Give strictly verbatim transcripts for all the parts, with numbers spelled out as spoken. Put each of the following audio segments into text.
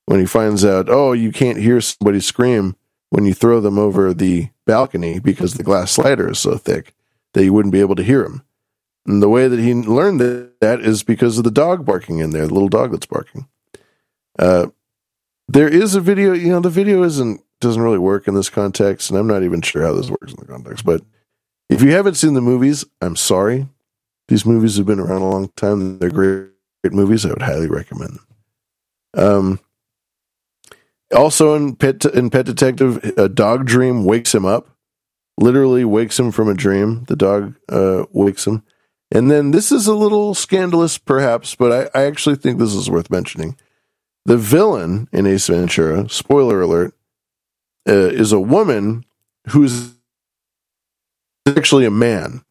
when he finds out, oh, you can't hear somebody scream when you throw them over the balcony because the glass slider is so thick that you wouldn't be able to hear them. And the way that he learned that is because of the dog barking in there, the little dog that's barking. Uh, there is a video, you know, the video isn't doesn't really work in this context, and I'm not even sure how this works in the context, but if you haven't seen the movies, I'm sorry. These movies have been around a long time. They're great, great movies. I would highly recommend them. Um, also in Pet, in Pet Detective, a dog dream wakes him up, literally wakes him from a dream. The dog uh, wakes him. And then this is a little scandalous, perhaps, but I, I actually think this is worth mentioning. The villain in Ace Ventura, spoiler alert, uh, is a woman who's actually a man.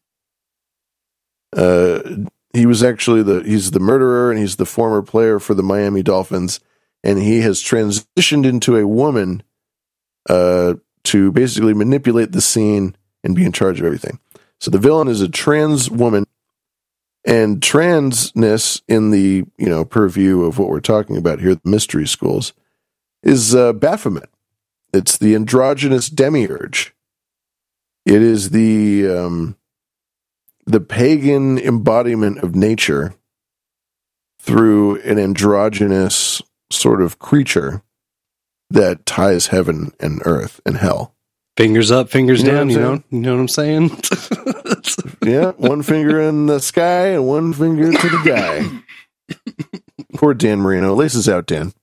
Uh, he was actually the he's the murderer, and he's the former player for the Miami Dolphins, and he has transitioned into a woman uh, to basically manipulate the scene and be in charge of everything. So the villain is a trans woman, and transness in the you know purview of what we're talking about here, the mystery schools, is uh, Baphomet. It's the androgynous demiurge. It is the um, the pagan embodiment of nature through an androgynous sort of creature that ties heaven and earth and hell. Fingers up, fingers you know down. You know, you know what I'm saying? Yeah, one finger in the sky and one finger to the guy. Poor Dan Marino. Laces out, Dan.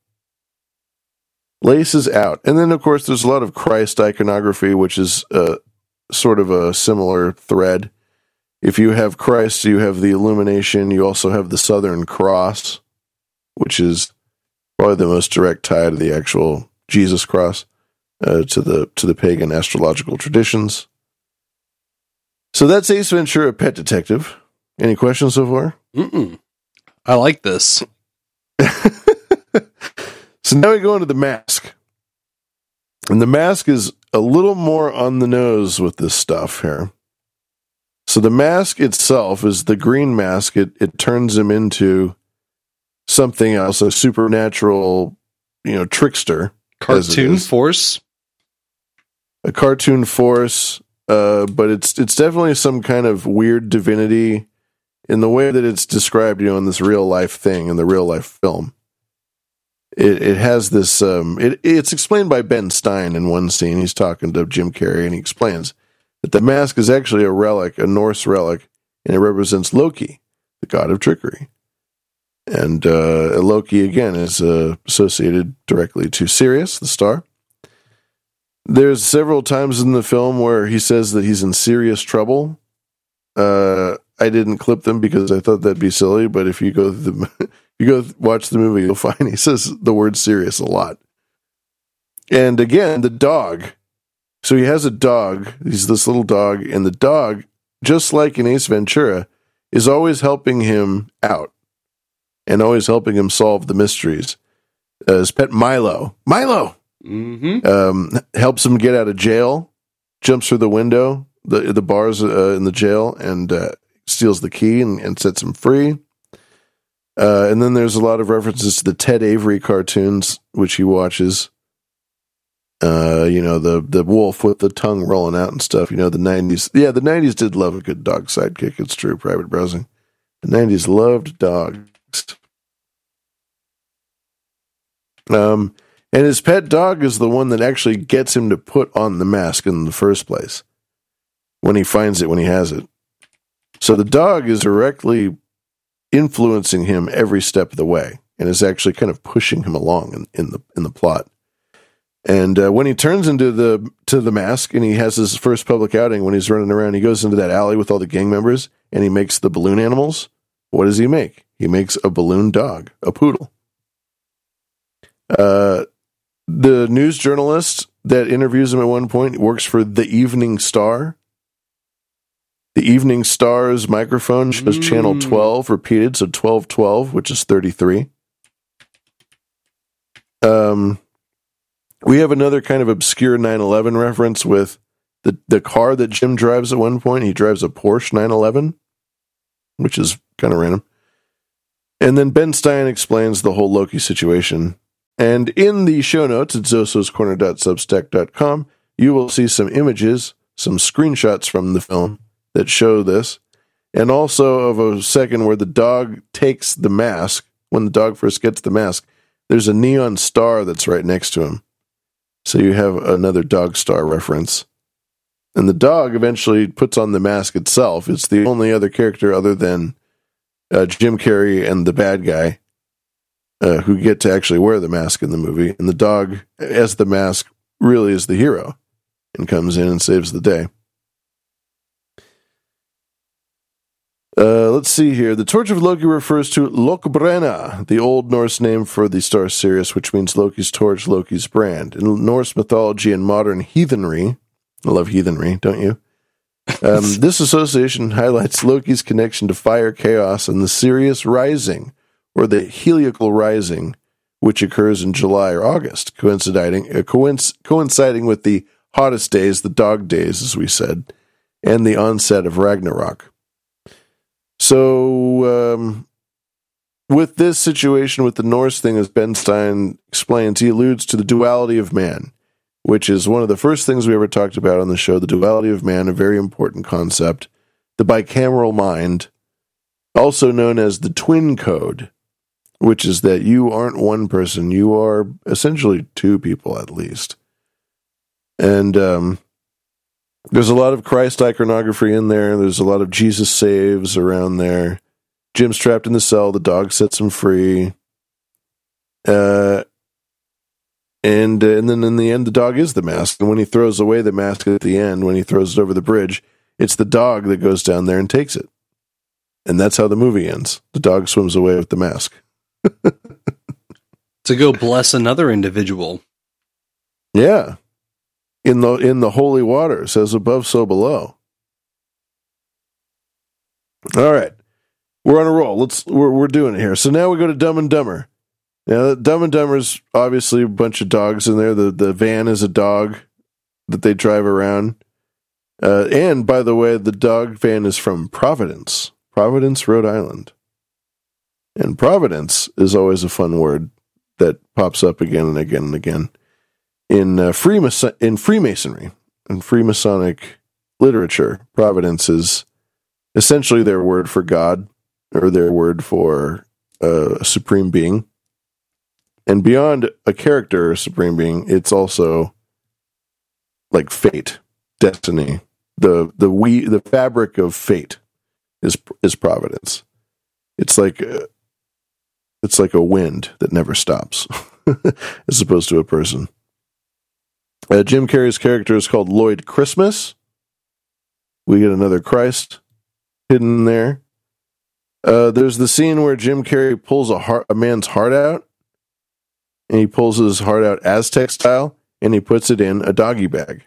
Laces out. And then, of course, there's a lot of Christ iconography, which is uh, sort of a similar thread. If you have Christ, you have the Illumination. You also have the Southern Cross, which is probably the most direct tie to the actual Jesus cross, uh, to the to the pagan astrological traditions. So that's Ace Ventura, Pet Detective. Any questions so far? Mm-mm. I like this. So now we go into The Mask. And The Mask is a little more on the nose with this stuff here. So the mask itself is the green mask. It it turns him into something else, a supernatural, you know, trickster. Cartoon force? A cartoon force, uh, but it's it's definitely some kind of weird divinity in the way that it's described, you know, in this real life thing, in the real life film. It it has this, um, it it's explained by Ben Stein in one scene. He's talking to Jim Carrey, and he explains that the mask is actually a relic, a Norse relic, and it represents Loki, the god of trickery. And uh, Loki, again, is uh, associated directly to Sirius, the star. There's several times in the film where he says that he's in serious trouble. Uh, I didn't clip them because I thought that'd be silly, but if you go through the, you go watch the movie, you'll find he says the word serious a lot. And again, the dog. So he has a dog. He's this little dog, and the dog, just like in Ace Ventura, is always helping him out and always helping him solve the mysteries. Uh, his pet Milo, Milo, mm-hmm. um, helps him get out of jail, jumps through the window, the the bars uh, in the jail, and uh, steals the key and, and sets him free. Uh, and then there's a lot of references to the Ted Avery cartoons, which he watches. Uh, you know, the the wolf with the tongue rolling out and stuff. You know, the nineties. Yeah, the nineties did love a good dog sidekick. It's true, private browsing. The nineties loved dogs. Um, and his pet dog is the one that actually gets him to put on the mask in the first place. When he finds it, when he has it. So the dog is directly influencing him every step of the way, and is actually kind of pushing him along in, in the in the plot. And uh, when he turns into the to the mask, and he has his first public outing, when he's running around, he goes into that alley with all the gang members, and he makes the balloon animals. What does he make? He makes a balloon dog, a poodle. Uh, the news journalist that interviews him at one point works for the Evening Star. The Evening Star's microphone shows mm. channel twelve repeated, so twelve twelve, which is thirty-three. Um... We have another kind of obscure nine eleven reference with the, the car that Jim drives at one point. He drives a Porsche nine eleven, which is kind of random. And then Ben Stein explains the whole Loki situation And in the show notes at zosos corner dot substack dot com, you will see some images, some screenshots from the film that show this, and also of a second where the dog takes the mask. When the dog first gets the mask, there's a neon star that's right next to him. So you have another dog star reference. And the dog eventually puts on the mask itself. It's the only other character other than uh, Jim Carrey and the bad guy uh, who get to actually wear the mask in the movie. And the dog, as the mask, really is the hero and comes in and saves the day. Uh, let's see here. The Torch of Loki refers to Lokbrenna, the Old Norse name for the star Sirius, which means Loki's torch, Loki's brand. In Norse mythology and modern heathenry, I love heathenry, don't you? Um, this association highlights Loki's connection to fire, chaos, and the Sirius rising, or the heliacal rising, which occurs in July or August, coinciding, uh, coinc- coinciding with the hottest days, the dog days, as we said, and the onset of Ragnarok. So, um, with this situation with the Norse thing, as Ben Stein explains, he alludes to the duality of man, which is one of the first things we ever talked about on the show, the duality of man, a very important concept, the bicameral mind, also known as the twin code, which is that you aren't one person, you are essentially two people at least. And um, there's a lot of Christ iconography in there. There's a lot of Jesus saves around there. Jim's trapped in the cell. The dog sets him free. Uh, and, uh, and then in the end, the dog is the mask. And when he throws away the mask at the end, when he throws it over the bridge, it's the dog that goes down there and takes it. And that's how the movie ends. The dog swims away with the mask. To go bless another individual. Yeah. In the in the holy waters, as above, so below. All right, we're on a roll. Let's we're we're doing it here. So now we go to Dumb and Dumber. Now, Dumb and Dumber's obviously a bunch of dogs in there. The the van is a dog that they drive around. Uh, and by the way, the dog van is from Providence, Providence, Rhode Island. And Providence is always a fun word that pops up again and again and again. In uh, Freemason- in Freemasonry, in Freemasonic literature, Providence is essentially their word for God, or their word for uh, a supreme being. And beyond a character or supreme being, it's also like fate, destiny. The the we the fabric of fate is is Providence. It's like a, it's like a wind that never stops, as opposed to a person. Uh, Jim Carrey's character is called Lloyd Christmas. We get another Christ hidden there. Uh, there's the scene where Jim Carrey pulls a heart, a man's heart out, and he pulls his heart out Aztec style, and he puts it in a doggy bag.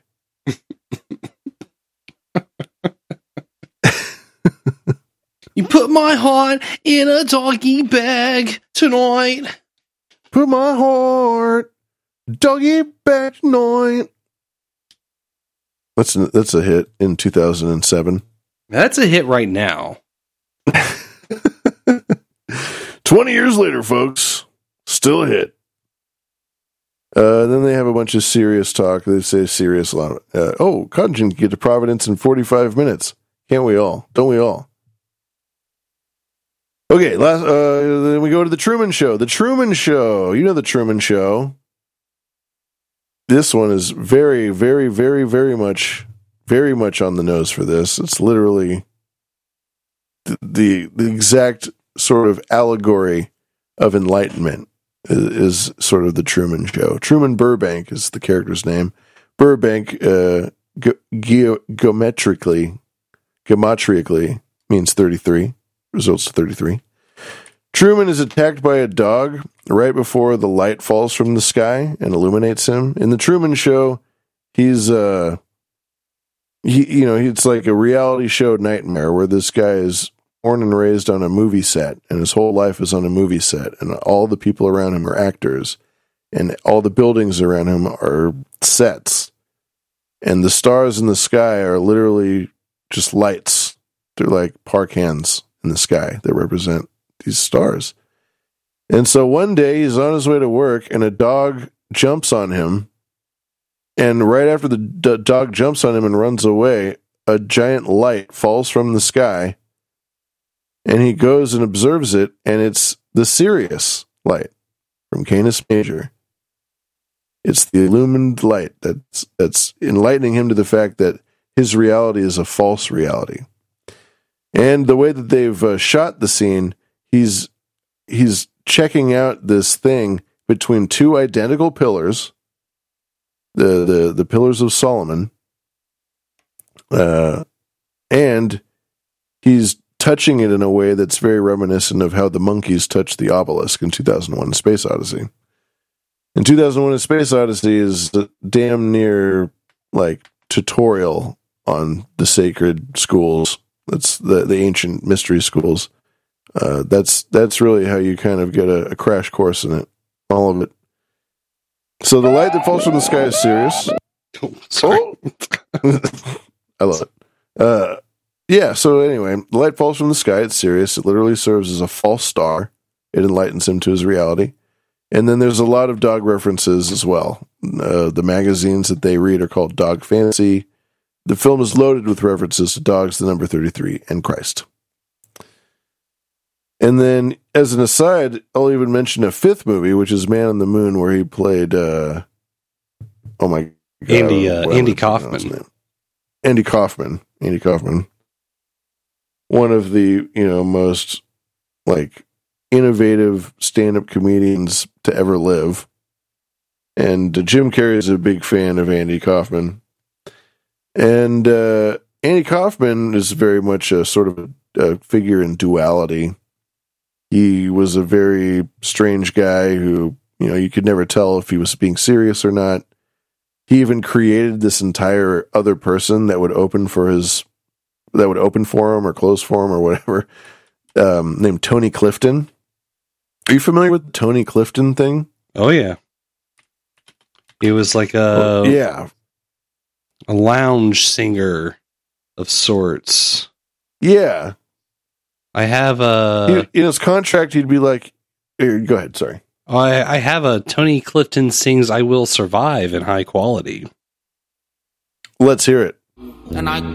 You put my heart in a doggy bag tonight. Put my heart doggy bag tonight. That's a, that's a hit in two thousand seven. That's a hit right now. twenty years later, folks, still a hit. Uh, then they have a bunch of serious talk. They say serious a lot. Uh, oh, Cotton can get to Providence in forty-five minutes. Can't we all? Don't we all? Okay, last, uh, then we go to the Truman Show. The Truman Show. You know the Truman Show. This one is very, very, very, very much, very much on the nose for this. It's literally the the, the exact sort of allegory of enlightenment is, is sort of the Truman Show. Truman Burbank is the character's name. Burbank, uh, ge- ge- geometrically, gematrically means thirty-three. Results to thirty-three. Truman is attacked by a dog right before the light falls from the sky and illuminates him. In the Truman Show, he's uh, he you know it's like a reality show nightmare where this guy is born and raised on a movie set, and his whole life is on a movie set, and all the people around him are actors, and all the buildings around him are sets, and the stars in the sky are literally just lights. They're like park hands in the sky that represent these stars. And so one day he's on his way to work and a dog jumps on him. And right after the d- dog jumps on him and runs away, a giant light falls from the sky. And he goes and observes it, and it's the Sirius light from Canis Major. It's the illumined light that's that's enlightening him to the fact that his reality is a false reality. And the way that they've uh, shot the scene, he's he's checking out this thing between two identical pillars, the the, the pillars of Solomon, uh, and he's touching it in a way that's very reminiscent of how the monkeys touched the obelisk in two thousand one: A Space Odyssey. In two thousand one: A Space Odyssey is damn near like tutorial on the sacred schools. That's the, the ancient mystery schools. Uh, that's that's really how you kind of get a, a crash course in it, all of it. So the light that falls from the sky is Sirius. Oh, sorry. Oh. I love it. Uh, yeah, so anyway, the light falls from the sky, it's Sirius. It literally serves as a false star. It enlightens him to his reality. And then there's a lot of dog references as well. Uh, the magazines that they read are called Dog Fantasy. The film is loaded with references to dogs, the number thirty-three, and Christ. And then, as an aside, I'll even mention a fifth movie, which is Man on the Moon, where he played, uh, oh my God. Andy, uh, Andy Kaufman. Andy Kaufman. Andy Kaufman. One of the, you know, most, like, innovative stand-up comedians to ever live. And uh, Jim Carrey is a big fan of Andy Kaufman. And uh, Andy Kaufman is very much a sort of a, a figure in duality. He was a very strange guy who, you know, you could never tell if he was being serious or not. He even created this entire other person that would open for his, that would open for him or close for him or whatever, um, named Tony Clifton. Are you familiar with the Tony Clifton thing? Oh, yeah. He was like a... Well, yeah. a lounge singer of sorts. Yeah. I have a... In his contract, he'd be like... Here, go ahead, sorry. I, I have a Tony Clifton sings I Will Survive in high quality. Let's hear it. And I